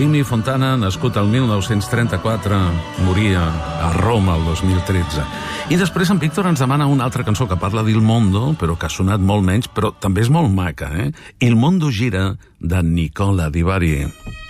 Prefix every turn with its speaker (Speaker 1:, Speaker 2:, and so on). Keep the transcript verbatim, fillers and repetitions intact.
Speaker 1: Jimmy Fontana, nascut el mil nou-cents trenta-quatre, moria a Roma el dos mil tretze. I després en Víctor ens demana una altra cançó que parla d'Il Mondo, però que ha sonat molt menys, però també és molt maca, eh? Il Mondo gira, de Nicola Di Bari.